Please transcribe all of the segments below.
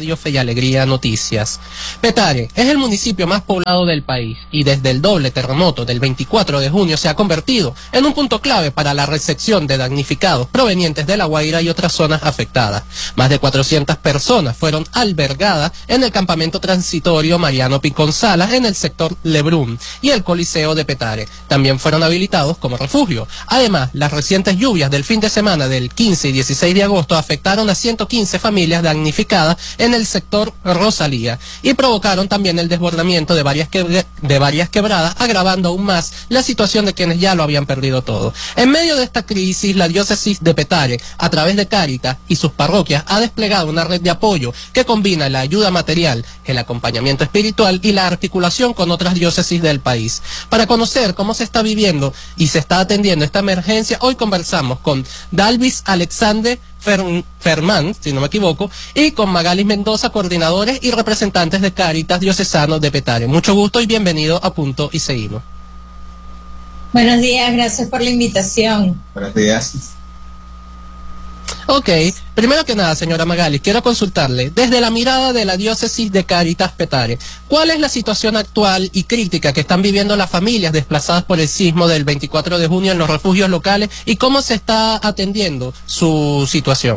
Radio Fe y Alegría Noticias. Petare es el municipio más poblado del país y desde el doble terremoto del 24 de junio se ha convertido en un punto clave para la recepción de damnificados provenientes de La Guaira y otras zonas afectadas. Más de 400 personas fueron albergadas en el campamento transitorio Mariano Picón Salas en el sector Lebrún y el Coliseo de Petare. También fueron habilitados como refugio. Además, las recientes lluvias del fin de semana del 15 y 16 de agosto afectaron a 115 familias damnificadas en el sector Rosalía y provocaron también el desbordamiento de varias quebradas, agravando aún más la situación de quienes ya lo habían perdido todo. En medio de esta crisis, la diócesis de Petare, a través de Cáritas y sus parroquias, ha desplegado una red de apoyo que combina la ayuda material, el acompañamiento espiritual y la articulación con otras diócesis del país. Para conocer cómo se está viviendo y se está atendiendo esta emergencia, hoy conversamos con Dalvis Alexander Fermán, si no me equivoco, y con Magalis Mendoza, coordinadores y representantes de Cáritas Diocesano de Petare. Mucho gusto y bienvenido a Punto y Seguimos. Buenos días, gracias por la invitación. Buenos días. Ok, primero que nada, señora Magalis, quiero consultarle, desde la mirada de la diócesis de Cáritas Petare, ¿cuál es la situación actual y crítica que están viviendo las familias desplazadas por el sismo del 24 de junio en los refugios locales y cómo se está atendiendo su situación?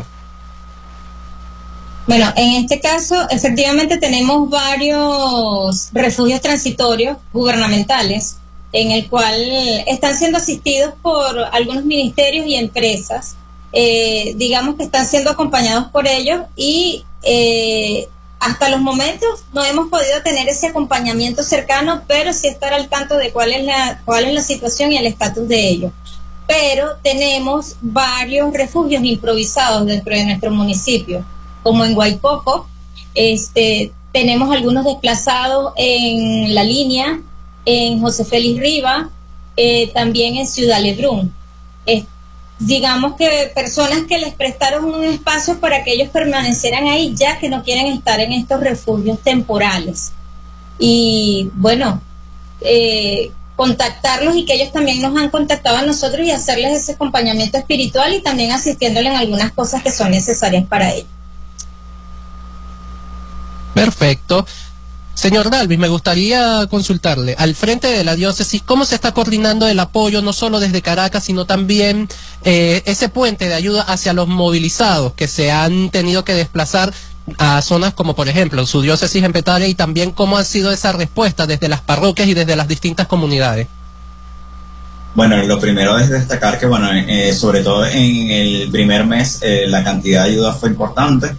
Bueno, en este caso, efectivamente tenemos varios refugios transitorios gubernamentales en el cual están siendo asistidos por algunos ministerios y empresas. Digamos que están siendo acompañados por ellos y hasta los momentos no hemos podido tener ese acompañamiento cercano, pero sí estar al tanto de cuál es la situación y el estatus de ellos. Pero tenemos varios refugios improvisados dentro de nuestro municipio, como en Guaypoco, tenemos algunos desplazados en La Línea, en José Félix Riva, también en Ciudad Lebrún. Digamos que personas que les prestaron un espacio para que ellos permanecieran ahí, ya que no quieren estar en estos refugios temporales. Y bueno, contactarlos y que ellos también nos han contactado a nosotros y hacerles ese acompañamiento espiritual y también asistiéndoles en algunas cosas que son necesarias para ellos. Perfecto. Señor Dalvis, me gustaría consultarle, al frente de la diócesis, ¿cómo se está coordinando el apoyo, no solo desde Caracas, sino también ese puente de ayuda hacia los movilizados que se han tenido que desplazar a zonas como, por ejemplo, su diócesis en Petare, y también cómo ha sido esa respuesta desde las parroquias y desde las distintas comunidades? Bueno, lo primero es destacar que, bueno, sobre todo en el primer mes, la cantidad de ayuda fue importante.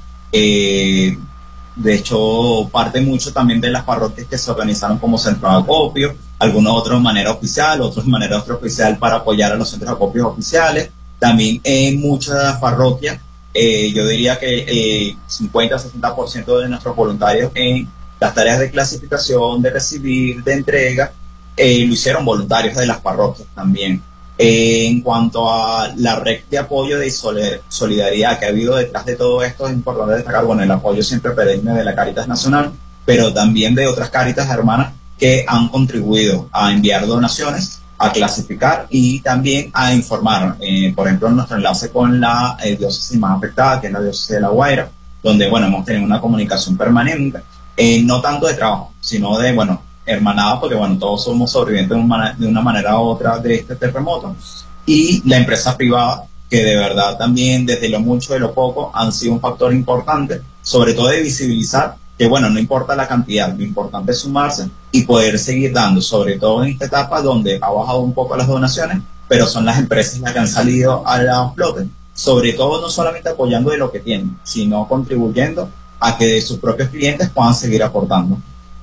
De hecho, parte mucho también de las parroquias que se organizaron como centros de acopio, algunos otros de manera oficial, otros de manera extraoficial para apoyar a los centros de acopio oficiales. También en muchas parroquias, yo diría que 50-60% de nuestros voluntarios en las tareas de clasificación, de recibir, de entrega, lo hicieron voluntarios de las parroquias también. En cuanto a la red de apoyo y solidaridad que ha habido detrás de todo esto, es importante destacar, bueno, el apoyo siempre perenne de la Cáritas Nacional, pero también de otras Cáritas hermanas que han contribuido a enviar donaciones, a clasificar y también a informar. Por ejemplo, nuestro enlace con la diócesis más afectada, que es la diócesis de La Guaira, donde, bueno, hemos tenido una comunicación permanente, no tanto de trabajo, sino de, bueno, hermanados, porque bueno, todos somos sobrevivientes de una manera u otra de este terremoto, y la empresa privada, que de verdad también desde lo mucho y lo poco han sido un factor importante, sobre todo de visibilizar que bueno, no importa la cantidad, lo importante es sumarse y poder seguir dando, sobre todo en esta etapa donde ha bajado un poco las donaciones, pero son las empresas las que han salido a la flote, sobre todo no solamente apoyando de lo que tienen, sino contribuyendo a que sus propios clientes puedan seguir aportando.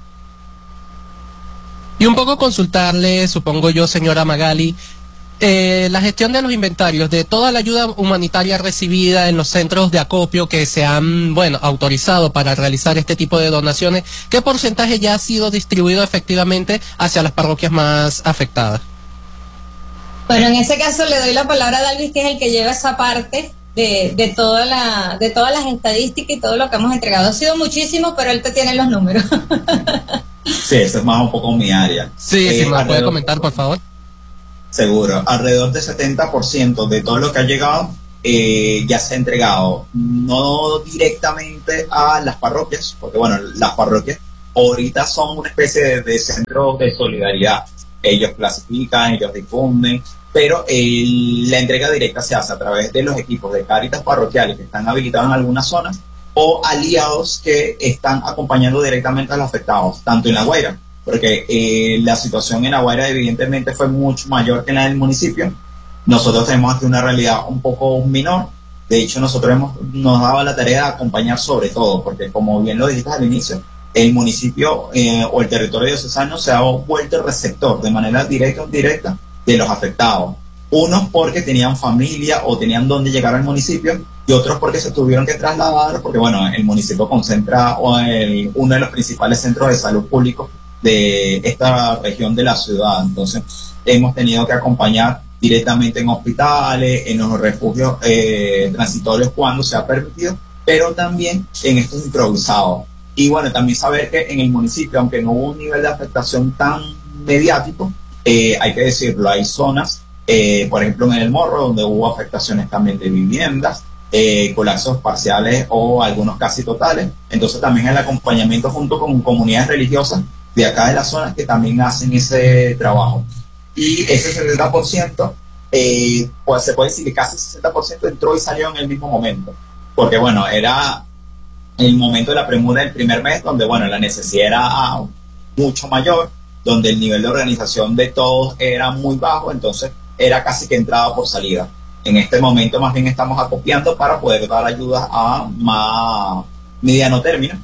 Y un poco consultarle, supongo yo, señora Magali, la gestión de los inventarios, de toda la ayuda humanitaria recibida en los centros de acopio que se han, bueno, autorizado para realizar este tipo de donaciones, ¿qué porcentaje ya ha sido distribuido efectivamente hacia las parroquias más afectadas? Bueno, en ese caso le doy la palabra a Dalvis, que es el que lleva esa parte de todas las estadísticas y todo lo que hemos entregado. Ha sido muchísimo, pero él te tiene los números. Sí, eso es más un poco mi área. Sí, si me puede comentar, por favor. Seguro, alrededor del 70% de todo lo que ha llegado ya se ha entregado, no directamente a las parroquias, porque bueno, las parroquias ahorita son una especie de centro de solidaridad. Ellos clasifican, ellos difunden, pero la entrega directa se hace a través de los equipos de Cáritas parroquiales que están habilitados en algunas zonas o aliados que están acompañando directamente a los afectados, tanto en La Guaira, porque la situación en La Guaira evidentemente fue mucho mayor que en la del municipio. Nosotros tenemos aquí una realidad un poco menor. De hecho, nosotros nos daba la tarea de acompañar sobre todo, porque como bien lo dijiste al inicio, el municipio o el territorio diocesano se ha vuelto el receptor de manera directa o indirecta de los afectados. Unos porque tenían familia o tenían dónde llegar al municipio, y otros porque se tuvieron que trasladar, porque bueno, el municipio concentra uno de los principales centros de salud público de esta región de la ciudad. Entonces, hemos tenido que acompañar directamente en hospitales, en los refugios transitorios cuando se ha permitido, pero también en estos improvisados. Y bueno, también saber que en el municipio, aunque no hubo un nivel de afectación tan mediático, hay que decirlo, hay zonas, por ejemplo en El Morro, donde hubo afectaciones también de viviendas, colapsos parciales o algunos casi totales. Entonces también el acompañamiento junto con comunidades religiosas de acá de las zonas que también hacen ese trabajo. Y ese 70%, pues se puede decir que casi 60% entró y salió en el mismo momento, porque bueno, era el momento de la premura del primer mes, donde bueno, la necesidad era mucho mayor, donde el nivel de organización de todos era muy bajo, entonces era casi que entrada por salida. En este momento más bien estamos acopiando para poder dar ayudas a más mediano término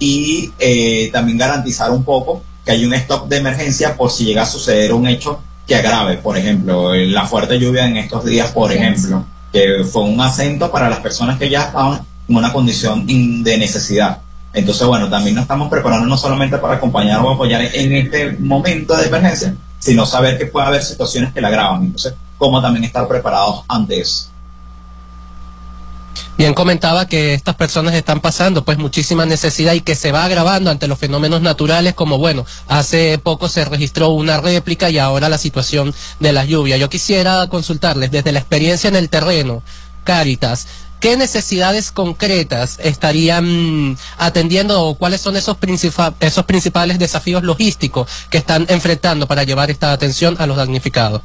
y también garantizar un poco que hay un stock de emergencia por si llega a suceder un hecho que agrave, por ejemplo, la fuerte lluvia en estos días, por ejemplo, que fue un acento para las personas que ya estaban en una condición de necesidad. Entonces, bueno, también nos estamos preparando no solamente para acompañar o apoyar en este momento de emergencia, sino saber que puede haber situaciones que la agravan. Entonces, cómo también estar preparados ante eso. Bien comentaba que estas personas están pasando pues muchísima necesidad y que se va agravando ante los fenómenos naturales, como bueno, hace poco se registró una réplica y ahora la situación de las lluvias. Yo quisiera consultarles desde la experiencia en el terreno, Cáritas, ¿qué necesidades concretas estarían atendiendo o cuáles son esos principales desafíos logísticos que están enfrentando para llevar esta atención a los damnificados?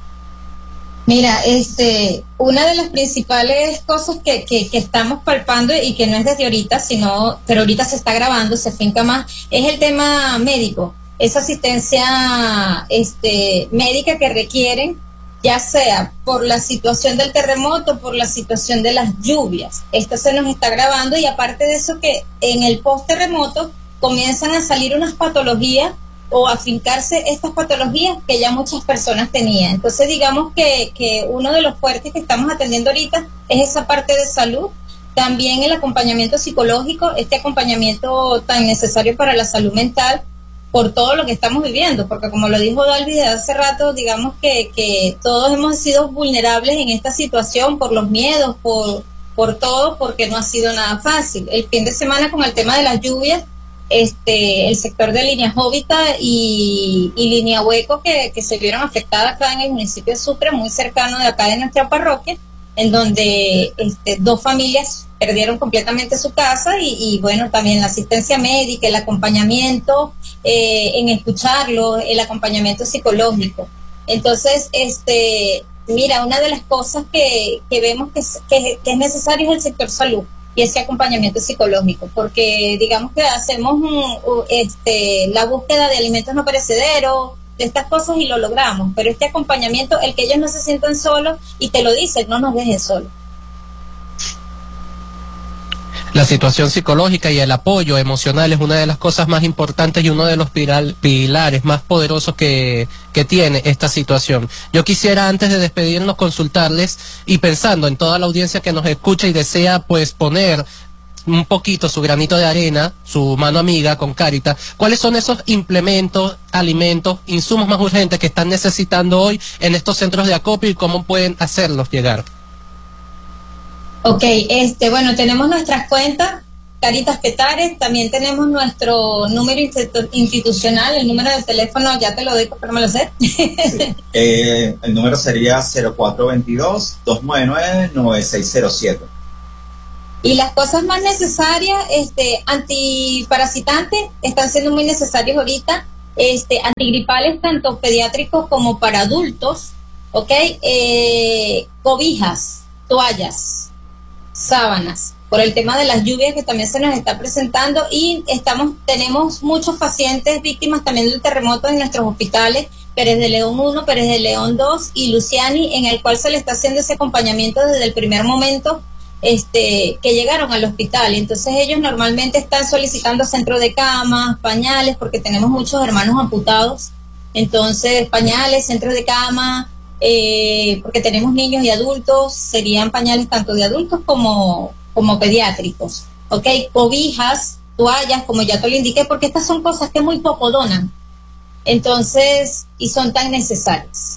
Mira, una de las principales cosas que estamos palpando y que no es desde ahorita, pero ahorita se está grabando, se finca más, es el tema médico, esa asistencia médica que requieren, ya sea por la situación del terremoto, por la situación de las lluvias. Esto se nos está grabando y aparte de eso que en el post-terremoto comienzan a salir unas patologías o a fincarse estas patologías que ya muchas personas tenían. Entonces digamos que uno de los fuertes que estamos atendiendo ahorita es esa parte de salud, también el acompañamiento psicológico, este acompañamiento tan necesario para la salud mental por todo lo que estamos viviendo, porque como lo dijo Dalvi de hace rato, digamos que todos hemos sido vulnerables en esta situación por los miedos, por todo, porque no ha sido nada fácil. El fin de semana con el tema de las lluvias, el sector de Línea Jovita y Línea Hueco que se vieron afectadas acá en el municipio de Sucre, muy cercano de acá de nuestra parroquia, en donde dos familias perdieron completamente su casa y bueno, también la asistencia médica, el acompañamiento en escucharlo, el acompañamiento psicológico. Entonces, mira, una de las cosas que vemos que es necesario es el sector salud y ese acompañamiento psicológico, porque digamos que hacemos la búsqueda de alimentos no perecederos, de estas cosas y lo logramos, pero este acompañamiento, el que ellos no se sientan solos y te lo dicen, no nos dejen solos. La situación psicológica y el apoyo emocional es una de las cosas más importantes y uno de los pilares más poderosos que tiene esta situación. Yo quisiera antes de despedirnos consultarles y pensando en toda la audiencia que nos escucha y desea pues poner un poquito su granito de arena, su mano amiga con Cáritas, ¿cuáles son esos implementos, alimentos, insumos más urgentes que están necesitando hoy en estos centros de acopio y cómo pueden hacerlos llegar? Ok, bueno, tenemos nuestras cuentas Cáritas Petare. También tenemos nuestro número institucional, el número de teléfono, ya te lo doy porque no me lo sé. Sí. El número sería 0422-299-9607. Y las cosas más necesarias, antiparasitantes, están siendo muy necesarios ahorita, antigripales tanto pediátricos como para adultos, ¿ok? Cobijas, toallas, sábanas, por el tema de las lluvias que también se nos está presentando, y tenemos muchos pacientes víctimas también del terremoto en nuestros hospitales, Pérez de León 1, Pérez de León 2 y Luciani, en el cual se le está haciendo ese acompañamiento desde el primer momento que llegaron al hospital. Entonces ellos normalmente están solicitando centro de camas, pañales, porque tenemos muchos hermanos amputados, entonces pañales, centro de cama, porque tenemos niños y adultos, serían pañales tanto de adultos como pediátricos, ¿ok? Cobijas, toallas, como ya te lo indiqué, porque estas son cosas que muy poco donan, entonces, y son tan necesarias.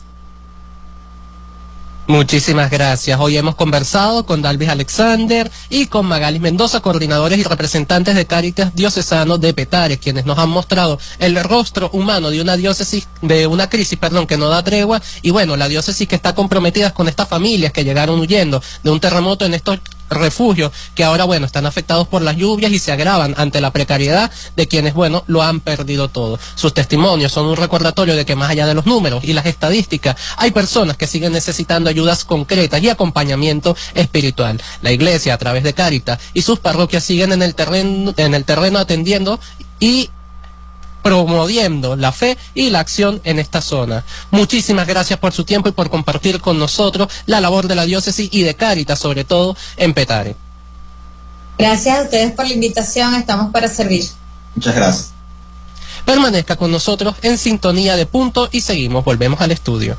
Muchísimas gracias. Hoy hemos conversado con Dalvis Alexander y con Magalis Mendoza, coordinadores y representantes de Cáritas Diocesano de Petare, quienes nos han mostrado el rostro humano de una crisis, que no da tregua, y bueno, la diócesis que está comprometida con estas familias que llegaron huyendo de un terremoto en estos refugios que ahora, bueno, están afectados por las lluvias y se agravan ante la precariedad de quienes, bueno, lo han perdido todo. Sus testimonios son un recordatorio de que más allá de los números y las estadísticas, hay personas que siguen necesitando ayudas concretas y acompañamiento espiritual. La Iglesia, a través de Cáritas y sus parroquias, siguen en el terreno atendiendo y promoviendo la fe y la acción en esta zona. Muchísimas gracias por su tiempo y por compartir con nosotros la labor de la diócesis y de Cáritas, sobre todo en Petare. Gracias a ustedes por la invitación, estamos para servir. Muchas gracias. Permanezca con nosotros en sintonía de Punto y Seguimos. Volvemos al estudio.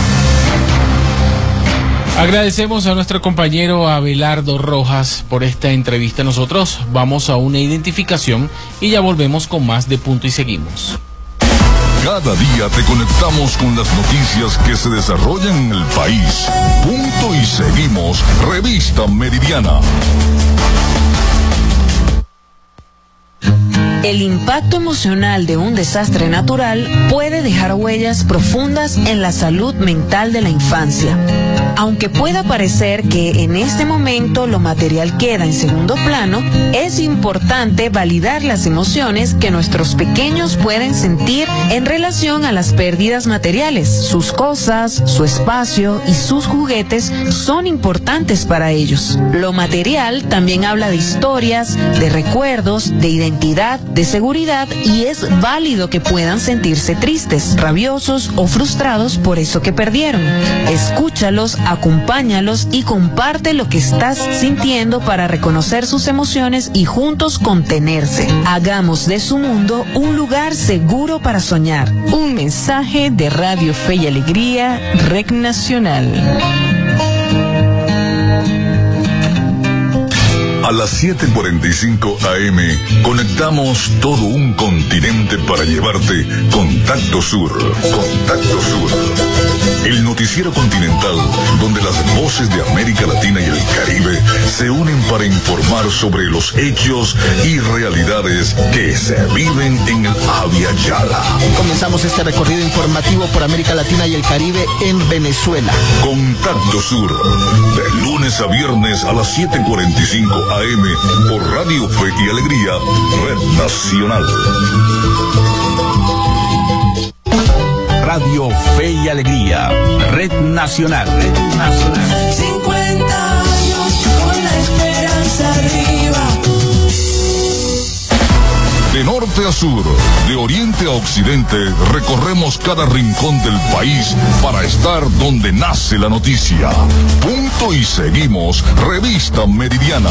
Agradecemos a nuestro compañero Abelardo Rojas por esta entrevista. Nosotros vamos a una identificación y ya volvemos con más de Punto y Seguimos. Cada día te conectamos con las noticias que se desarrollan en el país. Punto y Seguimos, Revista Meridiana. El impacto emocional de un desastre natural puede dejar huellas profundas en la salud mental de la infancia. Aunque pueda parecer que en este momento lo material queda en segundo plano, es importante validar las emociones que nuestros pequeños pueden sentir en relación a las pérdidas materiales. Sus cosas, su espacio y sus juguetes son importantes para ellos. Lo material también habla de historias, de recuerdos, de identidad, de seguridad, y es válido que puedan sentirse tristes, rabiosos o frustrados por eso que perdieron. Escúchalos, acompáñalos y comparte lo que estás sintiendo para reconocer sus emociones y juntos contenerse. Hagamos de su mundo un lugar seguro para soñar. Un mensaje de Radio Fe y Alegría, Red Nacional. A las 7:45 AM conectamos todo un continente para llevarte Contacto Sur. Contacto Sur. El noticiero continental donde las voces de América Latina y el Caribe se unen para informar sobre los hechos y realidades que se viven en el Abya Yala. Comenzamos este recorrido informativo por América Latina y el Caribe en Venezuela. Contacto Sur, de lunes a viernes a las 7:45 AM por Radio Fe y Alegría, Red Nacional. Radio Fe y Alegría, Red Nacional. Red Nacional. 50 años con la esperanza arriba. De norte a sur, de oriente a occidente, recorremos cada rincón del país para estar donde nace la noticia. Punto y Seguimos, Revista Meridiana.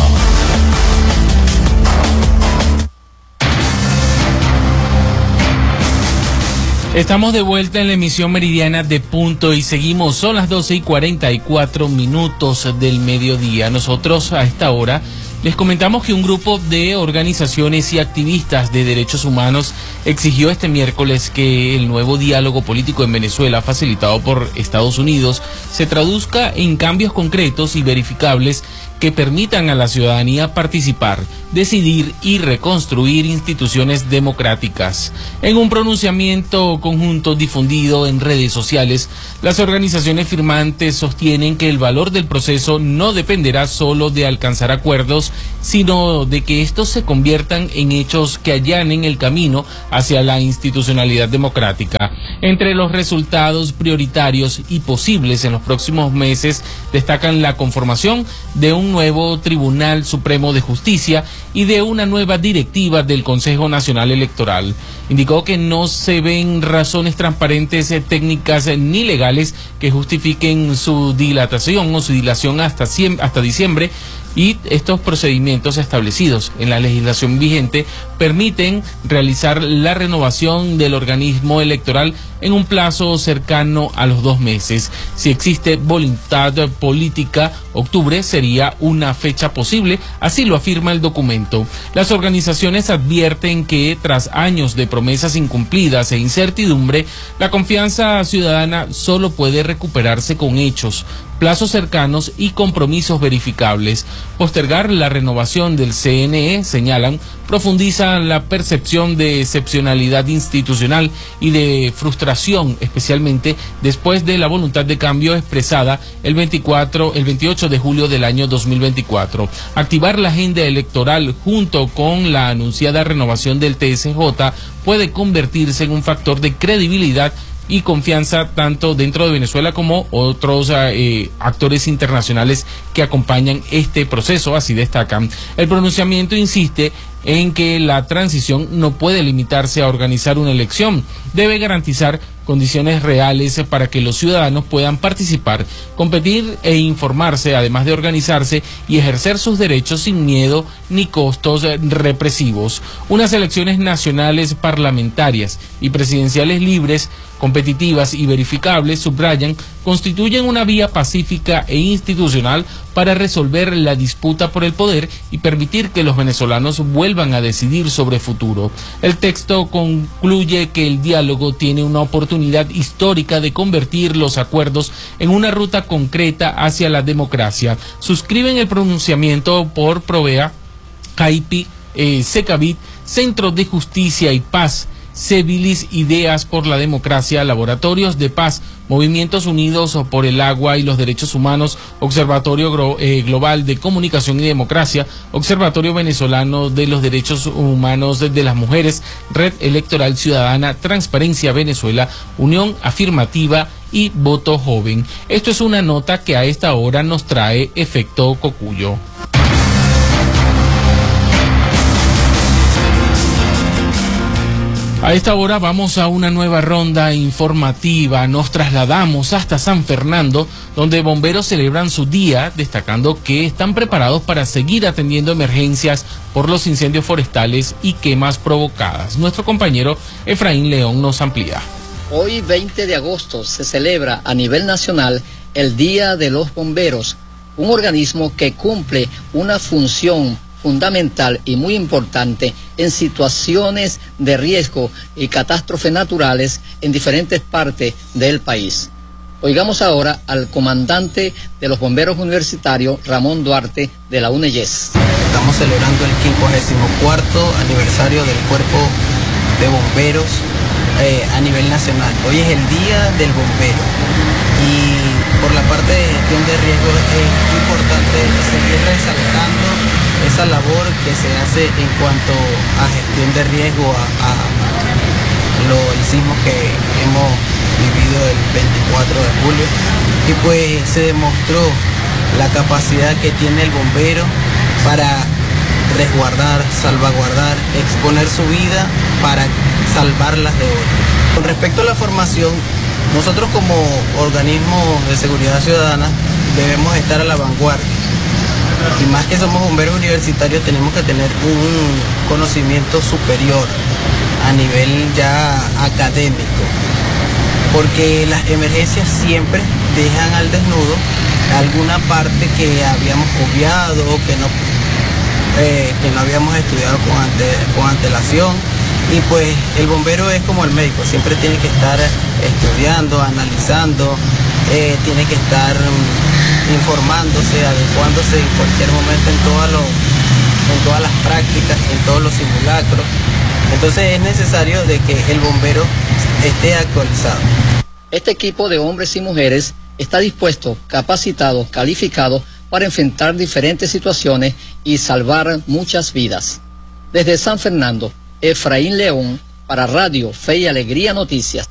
Estamos de vuelta en la emisión meridiana de Punto y Seguimos. Son las 12:44 del mediodía. Nosotros a esta hora les comentamos que un grupo de organizaciones y activistas de derechos humanos exigió este miércoles que el nuevo diálogo político en Venezuela, facilitado por Estados Unidos, se traduzca en cambios concretos y verificables que permitan a la ciudadanía participar, decidir y reconstruir instituciones democráticas. En un pronunciamiento conjunto difundido en redes sociales, las organizaciones firmantes sostienen que el valor del proceso no dependerá solo de alcanzar acuerdos, sino de que estos se conviertan en hechos que allanen el camino hacia la institucionalidad democrática. Entre los resultados prioritarios y posibles en los próximos meses destacan la conformación de un nuevo Tribunal Supremo de Justicia y de una nueva directiva del Consejo Nacional Electoral. Indicó que no se ven razones transparentes, técnicas ni legales que justifiquen su dilatación o su dilación hasta diciembre, y estos procedimientos establecidos en la legislación vigente permiten realizar la renovación del organismo electoral en un plazo cercano a los 2 meses. Si existe voluntad política, octubre sería una fecha posible, así lo afirma el documento. Las organizaciones advierten que tras años de promesas incumplidas e incertidumbre, la confianza ciudadana solo puede recuperarse con hechos, plazos cercanos y compromisos verificables. Postergar la renovación del CNE, señalan, profundiza la percepción de excepcionalidad institucional y de frustración, especialmente después de la voluntad de cambio expresada el 28 de julio del año 2024. Activar la agenda electoral junto con la anunciada renovación del TSJ puede convertirse en un factor de credibilidad y confianza tanto dentro de Venezuela como otros actores internacionales que acompañan este proceso, así destacan. El pronunciamiento insiste en que la transición no puede limitarse a organizar una elección, debe garantizar condiciones reales para que los ciudadanos puedan participar, competir e informarse, además de organizarse y ejercer sus derechos sin miedo ni costos represivos. Unas elecciones nacionales, parlamentarias y presidenciales libres, competitivas y verificables, subrayan, constituyen una vía pacífica e institucional para resolver la disputa por el poder y permitir que los venezolanos vuelvan a decidir sobre futuro. El texto concluye que el diálogo tiene una oportunidad histórica de convertir los acuerdos en una ruta concreta hacia la democracia. Suscriben el pronunciamiento por Provea, CAIPI, Secavit, Centro de Justicia y Paz, Cevilis Ideas por la Democracia, Laboratorios de Paz, Movimientos Unidos por el Agua y los Derechos Humanos, Observatorio Global de Comunicación y Democracia, Observatorio Venezolano de los Derechos Humanos de las Mujeres, Red Electoral Ciudadana, Transparencia Venezuela, Unión Afirmativa y Voto Joven. Esto es una nota que a esta hora nos trae Efecto Cocuyo. A esta hora vamos a una nueva ronda informativa. Nos trasladamos hasta San Fernando, donde bomberos celebran su día, destacando que están preparados para seguir atendiendo emergencias por los incendios forestales y quemas provocadas. Nuestro compañero Efraín León nos amplía. Hoy, 20 de agosto, se celebra a nivel nacional el Día de los Bomberos, un organismo que cumple una función fundamental y muy importante en situaciones de riesgo y catástrofes naturales en diferentes partes del país. Oigamos ahora al comandante de los bomberos universitarios, Ramón Duarte, de la UNEYES. Estamos celebrando el 54º aniversario del Cuerpo de Bomberos a nivel nacional. Hoy es el Día del Bombero y por la parte de gestión de riesgo es importante seguir resaltando esa labor que se hace en cuanto a gestión de riesgo, a los sismos que hemos vivido el 24 de julio, y pues se demostró la capacidad que tiene el bombero para resguardar, salvaguardar, exponer su vida para salvarlas de otros. Con respecto a la formación, nosotros como organismo de seguridad ciudadana debemos estar a la vanguardia. Y más que somos bomberos universitarios, tenemos que tener un conocimiento superior a nivel ya académico, porque las emergencias siempre dejan al desnudo alguna parte que habíamos obviado, que no habíamos estudiado con antelación. Y pues el bombero es como el médico, siempre tiene que estar estudiando, analizando, tiene que estar informándose, adecuándose en cualquier momento en todas las prácticas, en todos los simulacros. Entonces es necesario de que el bombero esté actualizado. Este equipo de hombres y mujeres está dispuesto, capacitado, calificado para enfrentar diferentes situaciones y salvar muchas vidas. Desde San Fernando, Efraín León, para Radio Fe y Alegría Noticias.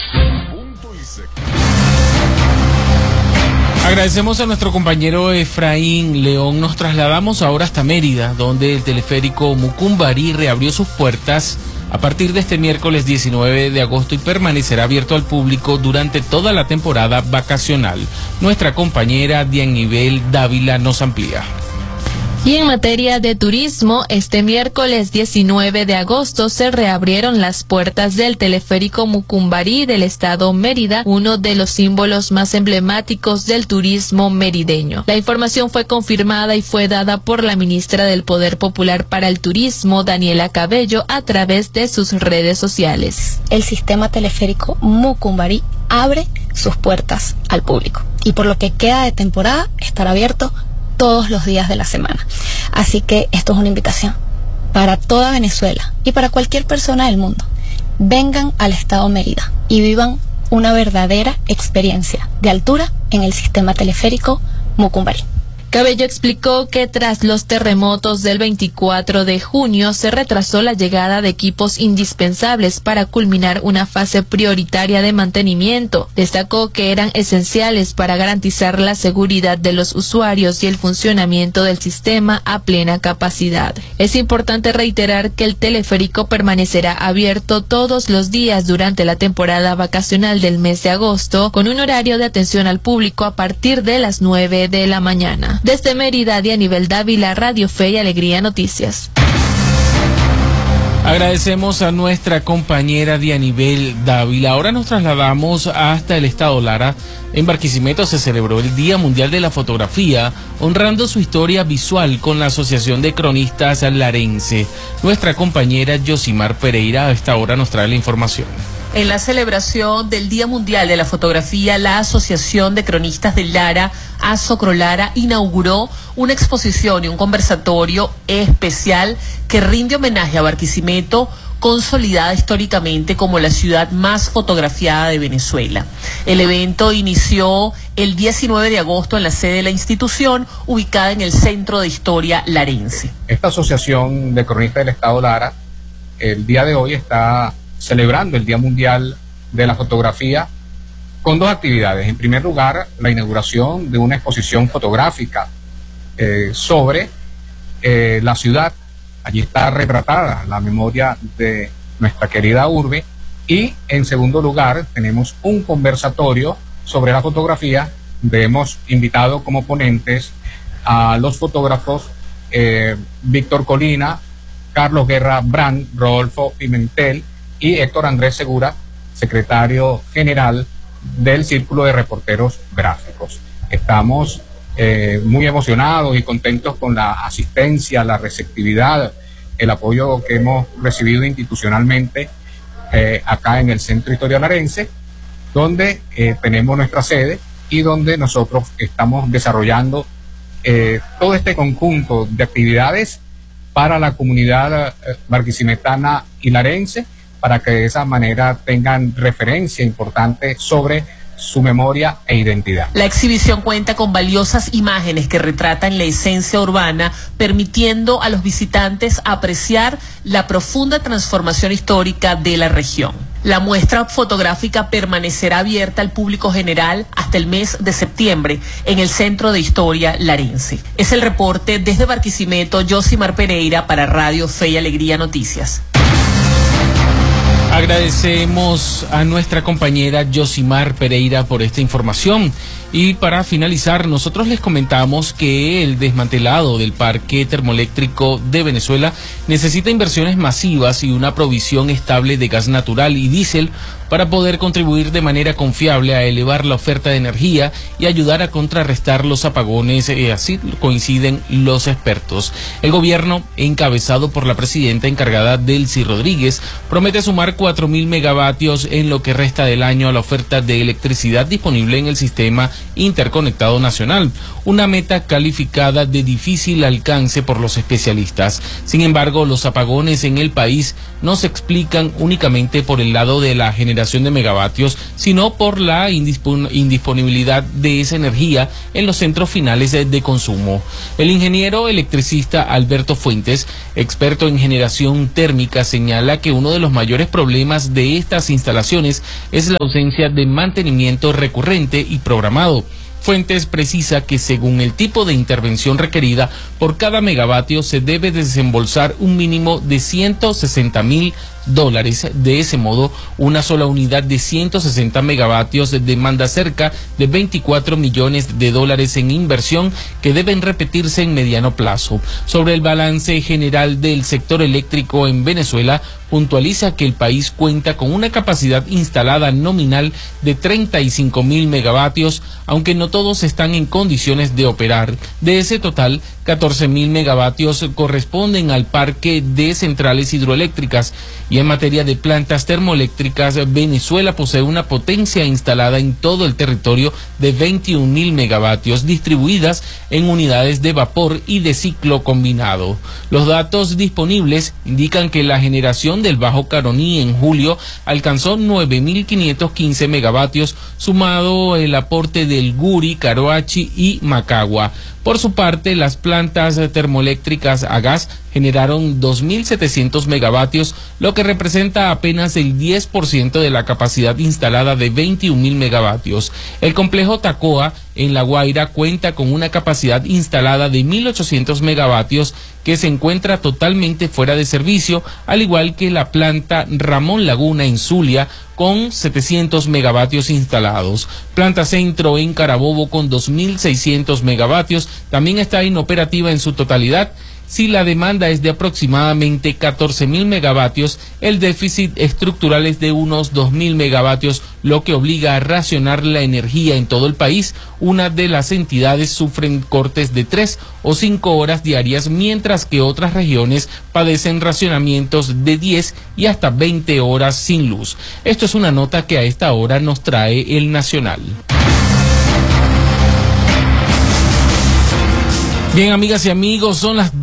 Agradecemos a nuestro compañero Efraín León. Nos trasladamos ahora hasta Mérida, donde el teleférico Mucumbarí reabrió sus puertas a partir de este miércoles 19 de agosto y permanecerá abierto al público durante toda la temporada vacacional. Nuestra compañera Dianibel Dávila nos amplía. Y en materia de turismo, este miércoles 19 de agosto se reabrieron las puertas del teleférico Mucumbarí del estado Mérida, uno de los símbolos más emblemáticos del turismo merideño. La información fue confirmada y fue dada por la ministra del Poder Popular para el Turismo, Daniela Cabello, a través de sus redes sociales. El sistema teleférico Mucumbarí abre sus puertas al público y por lo que queda de temporada estará abierto todos los días de la semana. Así que esto es una invitación para toda Venezuela y para cualquier persona del mundo. Vengan al estado Mérida y vivan una verdadera experiencia de altura en el sistema teleférico Mucumbarí. Cabello explicó que tras los terremotos del 24 de junio se retrasó la llegada de equipos indispensables para culminar una fase prioritaria de mantenimiento. Destacó que eran esenciales para garantizar la seguridad de los usuarios y el funcionamiento del sistema a plena capacidad. Es importante reiterar que el teleférico permanecerá abierto todos los días durante la temporada vacacional del mes de agosto, con un horario de atención al público a partir de las 9 de la mañana. Desde Mérida, Dianibel Dávila, Radio Fe y Alegría Noticias. Agradecemos a nuestra compañera Dianibel Dávila. Ahora nos trasladamos hasta el estado Lara. En Barquisimeto se celebró el Día Mundial de la Fotografía, honrando su historia visual con la Asociación de Cronistas Larense. Nuestra compañera Yosimar Pereira a esta hora nos trae la información. En la celebración del Día Mundial de la Fotografía, la Asociación de Cronistas de Lara, Asocrolara, inauguró una exposición y un conversatorio especial que rinde homenaje a Barquisimeto, consolidada históricamente como la ciudad más fotografiada de Venezuela. El evento inició el 19 de agosto en la sede de la institución, ubicada en el Centro de Historia Larense. Esta Asociación de Cronistas del Estado Lara, el día de hoy está celebrando el Día Mundial de la Fotografía con dos actividades. En primer lugar, la inauguración de una exposición fotográfica sobre la ciudad. Allí está retratada la memoria de nuestra querida urbe. Y en segundo lugar, tenemos un conversatorio sobre la fotografía. Hemos invitado como ponentes a los fotógrafos Víctor Colina, Carlos Guerra Brand, Rodolfo Pimentel y Héctor Andrés Segura, secretario general del Círculo de Reporteros Gráficos. Estamos muy emocionados y contentos con la asistencia, la receptividad, el apoyo que hemos recibido institucionalmente acá en el Centro de Historia Larense, donde tenemos nuestra sede y donde nosotros estamos desarrollando todo este conjunto de actividades para la comunidad barquisimetana y larense, para que de esa manera tengan referencia importante sobre su memoria e identidad. La exhibición cuenta con valiosas imágenes que retratan la esencia urbana, permitiendo a los visitantes apreciar la profunda transformación histórica de la región. La muestra fotográfica permanecerá abierta al público general hasta el mes de septiembre en el Centro de Historia Larense. Es el reporte desde Barquisimeto, Yosimar Pereira para Radio Fe y Alegría Noticias. Agradecemos a nuestra compañera Yosimar Pereira por esta información. Y para finalizar, nosotros les comentamos que el desmantelado del parque termoeléctrico de Venezuela necesita inversiones masivas y una provisión estable de gas natural y diésel, para poder contribuir de manera confiable a elevar la oferta de energía y ayudar a contrarrestar los apagones, así coinciden los expertos. El gobierno, encabezado por la presidenta encargada Delcy Rodríguez, promete sumar 4.000 megavatios en lo que resta del año a la oferta de electricidad disponible en el sistema interconectado nacional, una meta calificada de difícil alcance por los especialistas. Sin embargo, los apagones en el país no se explican únicamente por el lado de la generación de megavatios, sino por la indisponibilidad de esa energía en los centros finales de consumo. El ingeniero electricista Alberto Fuentes, experto en generación térmica, señala que uno de los mayores problemas de estas instalaciones es la ausencia de mantenimiento recurrente y programado. Fuentes precisa que según el tipo de intervención requerida, por cada megavatio se debe desembolsar un mínimo de $160,000. De ese modo, una sola unidad de 160 megavatios demanda cerca de $24 millones en inversión que deben repetirse en mediano plazo. Sobre el balance general del sector eléctrico en Venezuela, puntualiza que el país cuenta con una capacidad instalada nominal de 35.000 megavatios, aunque no todos están en condiciones de operar. De ese total, 14.000 megavatios corresponden al parque de centrales hidroeléctricas. Y en materia de plantas termoeléctricas, Venezuela posee una potencia instalada en todo el territorio de 21.000 megavatios distribuidas en unidades de vapor y de ciclo combinado. Los datos disponibles indican que la generación del Bajo Caroní en julio alcanzó 9.515 megavatios, sumado el aporte del Guri, Caroachi y Macagua. Por su parte, las plantas termoeléctricas a gas generaron 2.700 megavatios, lo que representa apenas el 10% de la capacidad instalada de 21.000 megavatios. El complejo Tacoa en La Guaira cuenta con una capacidad instalada de 1.800 megavatios que se encuentra totalmente fuera de servicio, al igual que la planta Ramón Laguna en Zulia, con 700 megavatios instalados. Planta Centro en Carabobo con 2.600 megavatios también está inoperativa en su totalidad. Si la demanda es de aproximadamente 14.000 megavatios, el déficit estructural es de unos 2.000 megavatios, lo que obliga a racionar la energía en todo el país. Una de las entidades sufren cortes de 3 o 5 horas diarias, mientras que otras regiones padecen racionamientos de 10 y hasta 20 horas sin luz. Esto es una nota que a esta hora nos trae El Nacional. Bien, amigas y amigos, son las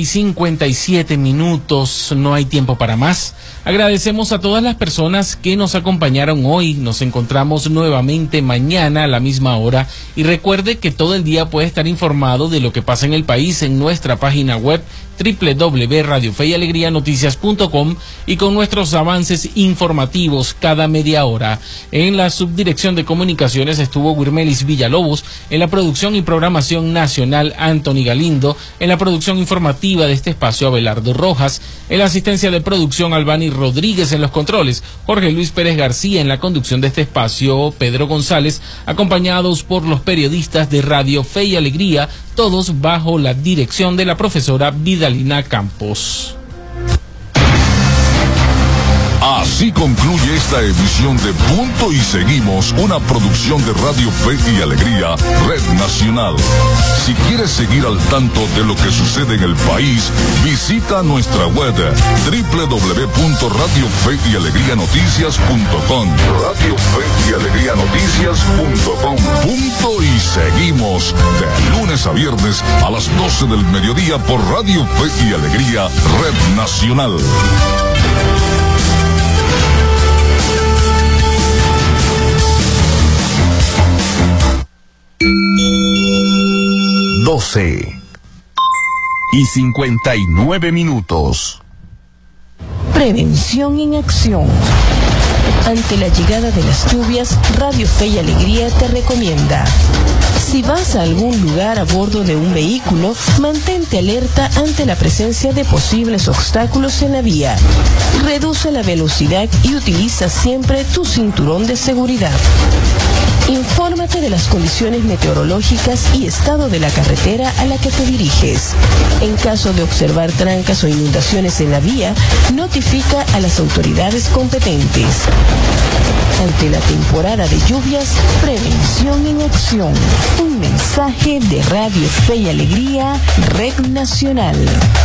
12:57, no hay tiempo para más. Agradecemos a todas las personas que nos acompañaron hoy. Nos encontramos nuevamente mañana a la misma hora y recuerde que todo el día puede estar informado de lo que pasa en el país en nuestra página web www.radiofeyalegrianoticias.com y con nuestros avances informativos cada media hora. En la subdirección de comunicaciones estuvo Wirmelis Villalobos, en la producción y programación nacional Anthony Galindo, en la producción informativa de este espacio Abelardo Rojas, en la asistencia de producción Albani Rodríguez, en los controles Jorge Luis Pérez García, en la conducción de este espacio Pedro González, acompañados por los periodistas de Radio Fe y Alegría, todos bajo la dirección de la profesora Vidalina Campos. Así concluye esta edición de Punto y Seguimos, una producción de Radio Fe y Alegría, Red Nacional. Si quieres seguir al tanto de lo que sucede en el país, visita nuestra web www.radiofeyalegrianoticias.com. Radio Fe y Alegrianoticias.com. Punto y Seguimos, de lunes a viernes a las 12 del mediodía por Radio Fe y Alegría, Red Nacional. Doce y 59 minutos. Prevención en acción. Ante la llegada de las lluvias, Radio Fe y Alegría te recomienda: si vas a algún lugar a bordo de un vehículo, mantente alerta ante la presencia de posibles obstáculos en la vía. Reduce la velocidad y utiliza siempre tu cinturón de seguridad. Infórmate de las condiciones meteorológicas y estado de la carretera a la que te diriges. En caso de observar trancas o inundaciones en la vía, notifica a las autoridades competentes. Ante la temporada de lluvias, prevención en acción. Un mensaje de Radio Fe y Alegría, Red Nacional.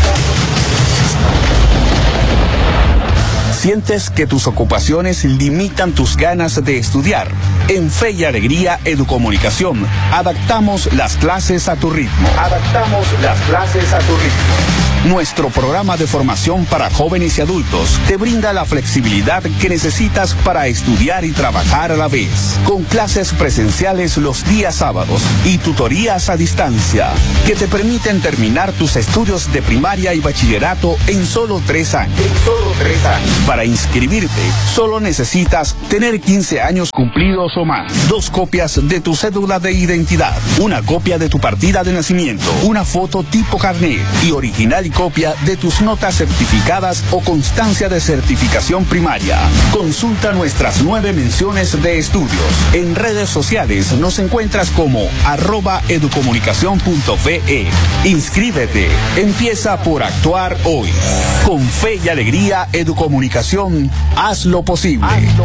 ¿Sientes que tus ocupaciones limitan tus ganas de estudiar? En Fe y Alegría Educomunicación, adaptamos las clases a tu ritmo. Adaptamos las clases a tu ritmo. Nuestro programa de formación para jóvenes y adultos te brinda la flexibilidad que necesitas para estudiar y trabajar a la vez. Con clases presenciales los días sábados y tutorías a distancia, que te permiten terminar tus estudios de primaria y bachillerato en solo 3 años. Para inscribirte, solo necesitas tener 15 años cumplidos o más, 2 copias de tu cédula de identidad, una copia de tu partida de nacimiento, una foto tipo carnet y original y copia de tus notas certificadas o constancia de certificación primaria. Consulta nuestras 9 menciones de estudios. En redes sociales nos encuentras como @educomunicacion.fe. Inscríbete. Empieza por actuar hoy. Con Fe y Alegría Educomunicación, haz lo posible.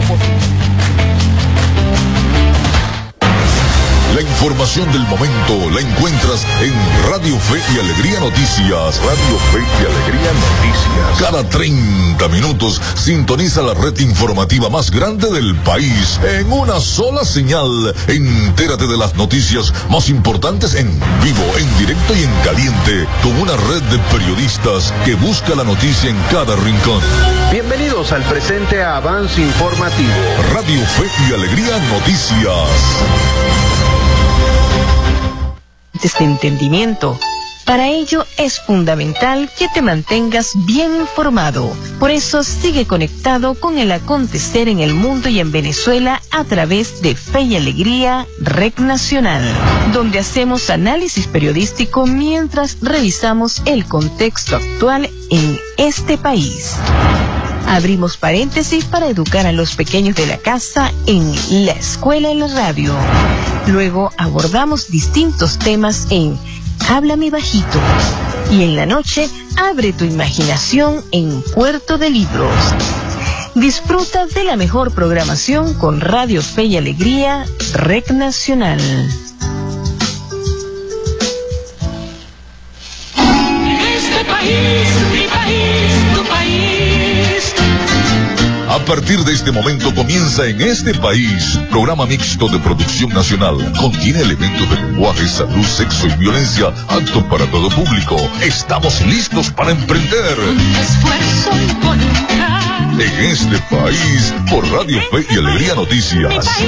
La información del momento la encuentras en Radio Fe y Alegría Noticias. Radio Fe y Alegría Noticias. Cada 30 minutos sintoniza la red informativa más grande del país en una sola señal. Entérate de las noticias más importantes en vivo, en directo y en caliente, con una red de periodistas que busca la noticia en cada rincón. Bienvenidos al presente avance informativo. Radio Fe y Alegría Noticias. De entendimiento. Para ello es fundamental que te mantengas bien informado. Por eso sigue conectado con el acontecer en el mundo y en Venezuela a través de Fe y Alegría, Red Nacional, donde hacemos análisis periodístico mientras revisamos el contexto actual en este país. Abrimos paréntesis para educar a los pequeños de la casa en La Escuela en la Radio. Luego abordamos distintos temas en Háblame Bajito. Y en la noche, abre tu imaginación en Puerto de Libros. Disfruta de la mejor programación con Radio Fe y Alegría, Red Nacional. Este país, mi país, tu país. A partir de este momento comienza En Este País, programa mixto de producción nacional. Contiene elementos de lenguaje, salud, sexo y violencia, apto para todo público. Estamos listos para emprender. Esfuerzo y voluntad. En Este País, por Radio Fe y Alegría Noticias.